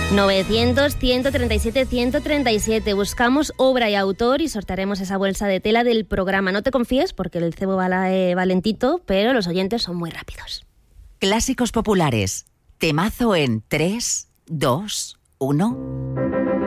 900-137-137. Buscamos obra y autor y sortearemos esa bolsa de tela del programa. No te confíes porque el cebo va lentito, pero los oyentes son muy rápidos. Clásicos populares. Temazo en 3, 2, 1...